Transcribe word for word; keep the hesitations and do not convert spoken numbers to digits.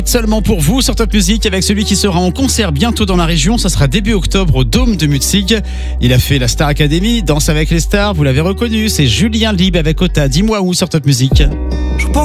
Seulement pour vous sur Top Music avec celui qui sera en concert bientôt dans la région. Ça sera début octobre au Dôme de Mutzig. Il a fait la Star Academy, Danse avec les stars, vous l'avez reconnu. C'est Julien Lieb avec Ota. Dis-moi où sur Top Music.